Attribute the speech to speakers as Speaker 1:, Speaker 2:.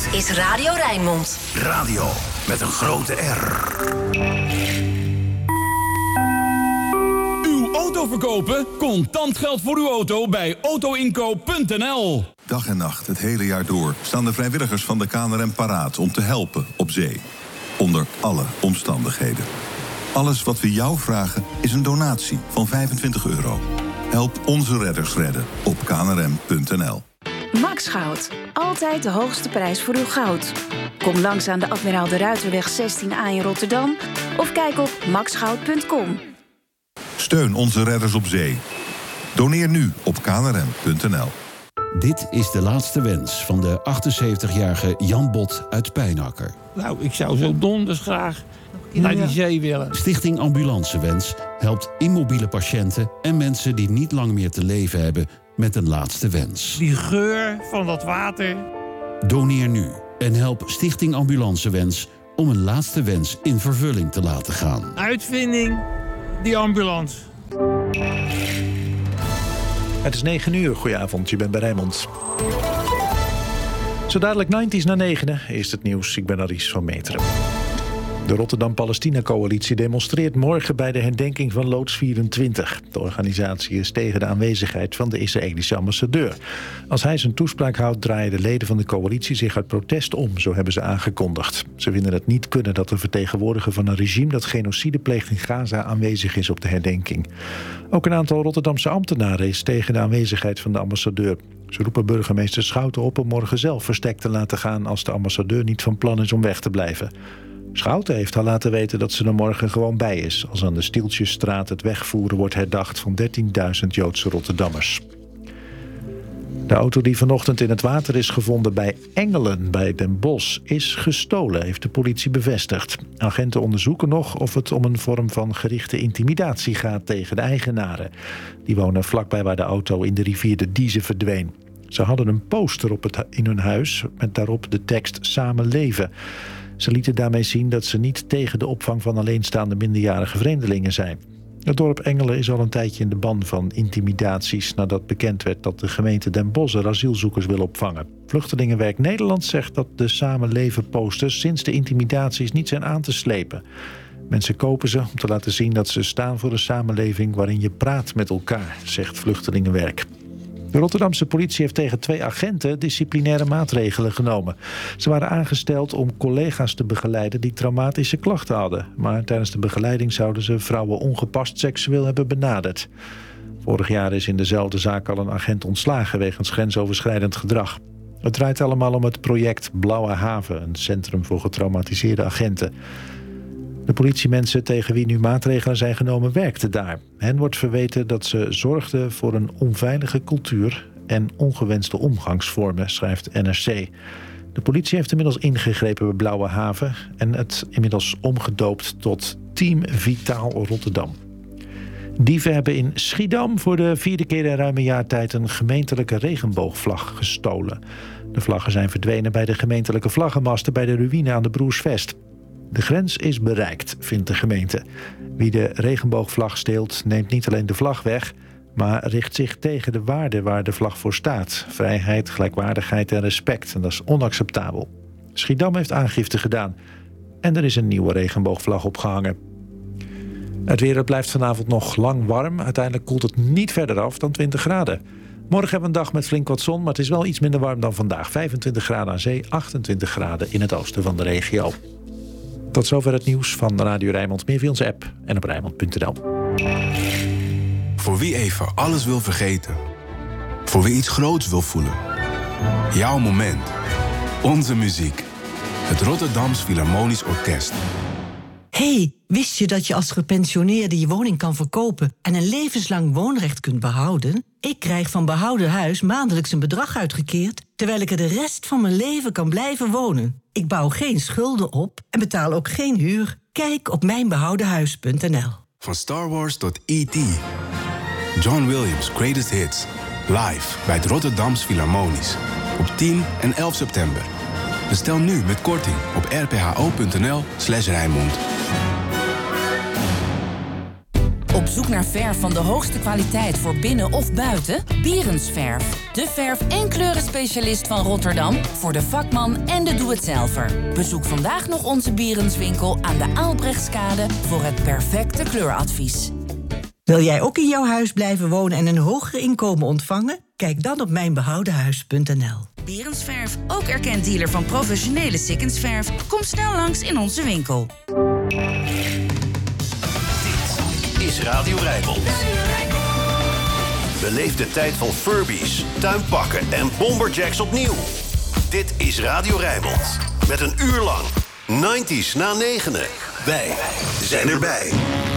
Speaker 1: Dit is Radio Rijnmond.
Speaker 2: Radio met een grote R.
Speaker 3: Uw auto verkopen? Contant geld voor uw auto bij autoinkoop.nl.
Speaker 4: Dag en nacht, het hele jaar door, staan de vrijwilligers van de KNRM paraat om te helpen op zee. Onder alle omstandigheden. Alles wat we jou vragen is een donatie van €25. Help onze redders redden op knrm.nl.
Speaker 5: Max Goud. Altijd de hoogste prijs voor uw goud. Kom langs aan de Admiraal de Ruiterweg 16A in Rotterdam of kijk op maxgoud.com.
Speaker 4: Steun onze redders op zee. Doneer nu op knrm.nl.
Speaker 6: Dit is de laatste wens van de 78-jarige Jan Bot uit Pijnacker.
Speaker 7: Nou, ik zou zo donders graag naar die zee willen.
Speaker 6: Stichting Ambulancewens helpt immobiele patiënten en mensen die niet lang meer te leven hebben met een laatste wens.
Speaker 7: Die geur van dat water.
Speaker 6: Doneer nu en help Stichting Ambulancewens om een laatste wens in vervulling te laten gaan.
Speaker 7: Uitvinding, die ambulance.
Speaker 8: Het is 9:00. Goedenavond, je bent bij Rijnmond. Zo dadelijk 90's na 9. Eerst het nieuws, ik ben Aries van Meteren. De Rotterdam-Palestina-coalitie demonstreert morgen bij de herdenking van loods 24. De organisatie is tegen de aanwezigheid van de Israëlische ambassadeur. Als hij zijn toespraak houdt, draaien de leden van de coalitie zich uit protest om, zo hebben ze aangekondigd. Ze vinden het niet kunnen dat de vertegenwoordiger van een regime dat genocide pleegt in Gaza aanwezig is op de herdenking. Ook een aantal Rotterdamse ambtenaren is tegen de aanwezigheid van de ambassadeur. Ze roepen burgemeester Schouten op om morgen zelf verstek te laten gaan als de ambassadeur niet van plan is om weg te blijven. Schouten heeft al laten weten dat ze er morgen gewoon bij is, als aan de Stieltjesstraat het wegvoeren wordt herdacht van 13.000 Joodse Rotterdammers. De auto die vanochtend in het water is gevonden bij Engelen bij Den Bosch is gestolen, heeft de politie bevestigd. Agenten onderzoeken nog of het om een vorm van gerichte intimidatie gaat tegen de eigenaren. Die wonen vlakbij waar de auto in de rivier de Dieze verdween. Ze hadden een poster in hun huis met daarop de tekst Samen leven. Ze lieten daarmee zien dat ze niet tegen de opvang van alleenstaande minderjarige vreemdelingen zijn. Het dorp Engelen is al een tijdje in de ban van intimidaties nadat bekend werd dat de gemeente Den Bosch er asielzoekers wil opvangen. Vluchtelingenwerk Nederland zegt dat de Samenleven posters sinds de intimidaties niet zijn aan te slepen. Mensen kopen ze om te laten zien dat ze staan voor een samenleving waarin je praat met elkaar, zegt Vluchtelingenwerk. De Rotterdamse politie heeft tegen 2 agenten disciplinaire maatregelen genomen. Ze waren aangesteld om collega's te begeleiden die traumatische klachten hadden. Maar tijdens de begeleiding zouden ze vrouwen ongepast seksueel hebben benaderd. Vorig jaar is in dezelfde zaak al een agent ontslagen wegens grensoverschrijdend gedrag. Het draait allemaal om het project Blauwe Haven, een centrum voor getraumatiseerde agenten. De politiemensen tegen wie nu maatregelen zijn genomen werkten daar. Hen wordt verweten dat ze zorgden voor een onveilige cultuur en ongewenste omgangsvormen, schrijft NRC. De politie heeft inmiddels ingegrepen bij Blauwe Haven en het inmiddels omgedoopt tot Team Vitaal Rotterdam. Dieven hebben in Schiedam voor de 4e keer in ruim een jaar tijd een gemeentelijke regenboogvlag gestolen. De vlaggen zijn verdwenen bij de gemeentelijke vlaggenmasten bij de ruïne aan de Broersvest. De grens is bereikt, vindt de gemeente. Wie de regenboogvlag steelt, neemt niet alleen de vlag weg, maar richt zich tegen de waarden waar de vlag voor staat. Vrijheid, gelijkwaardigheid en respect. En dat is onacceptabel. Schiedam heeft aangifte gedaan. En er is een nieuwe regenboogvlag opgehangen. Het weer blijft vanavond nog lang warm. Uiteindelijk koelt het niet verder af dan 20 graden. Morgen hebben we een dag met flink wat zon, maar het is wel iets minder warm dan vandaag. 25 graden aan zee, 28 graden in het oosten van de regio. Tot zover het nieuws van Radio Rijnmond. Meer via onze app en op Rijnmond.nl.
Speaker 9: Voor wie even alles wil vergeten. Voor wie iets groots wil voelen. Jouw moment. Onze muziek. Het Rotterdams Philharmonisch Orkest.
Speaker 10: Hey, wist je dat je als gepensioneerde je woning kan verkopen en een levenslang woonrecht kunt behouden? Ik krijg van Behouden Huis maandelijks een bedrag uitgekeerd, terwijl ik er de rest van mijn leven kan blijven wonen. Ik bouw geen schulden op en betaal ook geen huur. Kijk op mijnbehoudenhuis.nl.
Speaker 9: Van Star Wars tot E.T. John Williams' Greatest Hits. Live bij het Rotterdams Philharmonisch. Op 10 en 11 september. Bestel nu met korting op rpho.nl/Rijnmond.
Speaker 1: Op zoek naar verf van de hoogste kwaliteit voor binnen of buiten? Bierensverf. De verf- en kleurenspecialist van Rotterdam voor de vakman en de doe-het-zelver. Bezoek vandaag nog onze Bierenswinkel aan de Aalbrechtskade voor het perfecte kleuradvies.
Speaker 10: Wil jij ook in jouw huis blijven wonen en een hoger inkomen ontvangen? Kijk dan op mijnbehoudenhuis.nl.
Speaker 1: Bierensverf, ook erkend dealer van professionele Sikkensverf. Kom snel langs in onze winkel.
Speaker 2: Dit is Radio Rijnmond. Beleef de tijd van Furbies, tuinpakken en bomberjacks opnieuw. Dit is Radio Rijnmond. Met een uur lang 90's na 9. Wij zijn erbij.